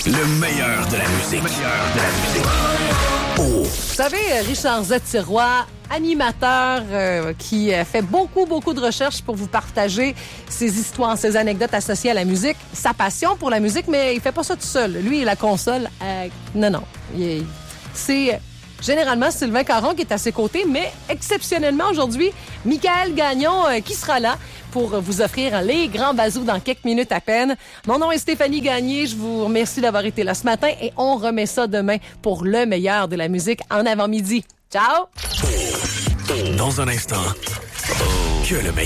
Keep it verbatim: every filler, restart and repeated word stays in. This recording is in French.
Le meilleur de la musique. Le meilleur de la musique. Oh. Vous savez, Richard Z. Sirois, animateur euh, qui fait beaucoup, beaucoup de recherches pour vous partager ses histoires, ses anecdotes associées à la musique, sa passion pour la musique, mais il fait pas ça tout seul. Lui, la console, euh, non, non. Il, c'est généralement Sylvain Caron qui est à ses côtés, mais exceptionnellement aujourd'hui, Michael Gagnon euh, qui sera là pour vous offrir les grands bazous dans quelques minutes à peine. Mon nom est Stéphanie Gagné. Je vous remercie d'avoir été là ce matin et on remet ça demain pour le meilleur de la musique en avant-midi. Ciao! Dans un instant, que le meilleur.